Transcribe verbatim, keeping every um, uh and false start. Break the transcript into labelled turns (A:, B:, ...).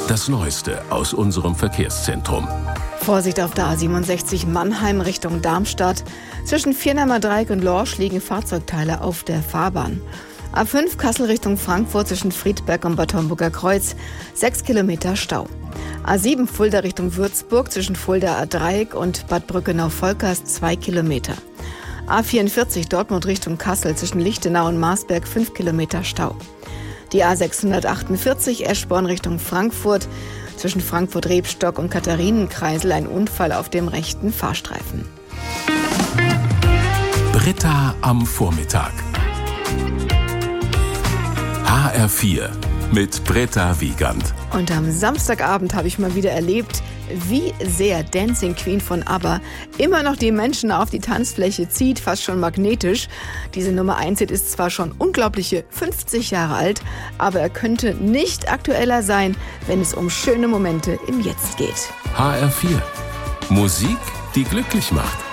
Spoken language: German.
A: Das Neueste aus unserem Verkehrszentrum.
B: Vorsicht auf der A siebenundsechzig Mannheim Richtung Darmstadt. Zwischen Vierheimer Dreieck und Lorsch liegen Fahrzeugteile auf der Fahrbahn. A fünf Kassel Richtung Frankfurt zwischen Friedberg und Bad Homburger Kreuz. Sechs Kilometer Stau. A sieben Fulda Richtung Würzburg zwischen Fulda A Dreieck und Bad Brückenau-Volkers. Zwei Kilometer. A vierundvierzig Dortmund Richtung Kassel zwischen Lichtenau und Marsberg. Fünf Kilometer Stau. Die A sechshundertachtundvierzig Eschborn Richtung Frankfurt. Zwischen Frankfurt-Rebstock und Katharinenkreisel ein Unfall auf dem rechten Fahrstreifen.
A: Britta am Vormittag. H R vier mit Britta Wiegand.
B: Und am Samstagabend habe ich mal wieder erlebt, wie sehr Dancing Queen von ABBA immer noch die Menschen auf die Tanzfläche zieht, fast schon magnetisch. Diese Nummer eins Hit ist zwar schon unglaubliche fünfzig Jahre alt, aber er könnte nicht aktueller sein, wenn es um schöne Momente im Jetzt geht.
A: H R vier. Musik, die glücklich macht.